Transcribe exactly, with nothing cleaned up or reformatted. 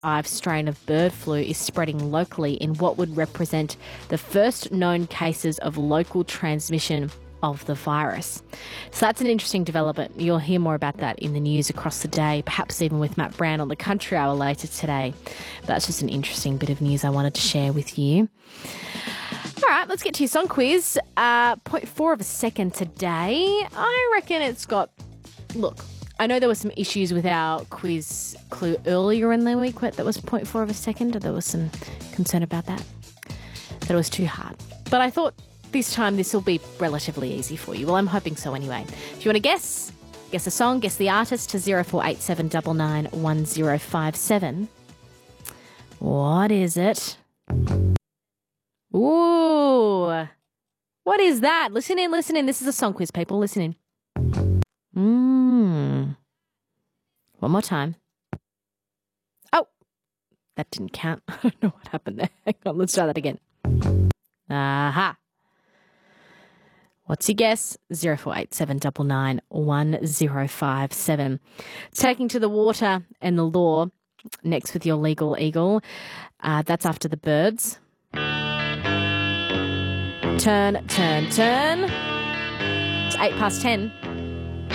five strain of bird flu is spreading locally in what would represent the first known cases of local transmission of the virus. So that's an interesting development. You'll hear more about that in the news across the day, perhaps even with Matt Brown on the Country Hour later today. But that's just an interesting bit of news I wanted to share with you. All right, let's get to your song quiz. Uh, point four of a second today. I reckon it's got... Look, I know there were some issues with our quiz clue earlier in the week, but that was point four of a second. There was some concern about that. That it was too hard. But I thought this time this will be relatively easy for you. Well, I'm hoping so anyway. If you want to guess, guess the song, guess the artist to zero four eight seven nine nine one zero five seven. What is it? Ooh. What is that? Listen in, listen in. This is a song quiz, people. Listen in. Mmm. One more time. Oh, that didn't count. I don't know what happened there. Hang on, let's try that again. Aha. What's your guess? zero four eight seven nine nine one zero five seven. Taking to the water and the law. Next with your legal eagle. Uh, that's after the birds. Turn, turn, turn. It's eight past ten.